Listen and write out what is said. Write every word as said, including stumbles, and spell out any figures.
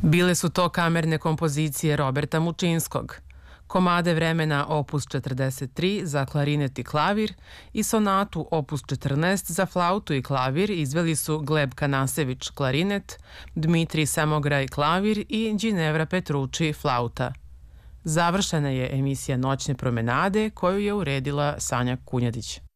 Bile su to kamerne kompozicije Roberta Mučinskog, komade vremena opus četrdeset tri za klarinet i klavir i sonatu opus četrnaest za flautu i klavir izveli su Gleb Kanasević klarinet, Dmitrij Samograj klavir i Ginevra Petrucci flauta. Završena je emisija Noćne promenade koju je uredila Sanja Kunjadić.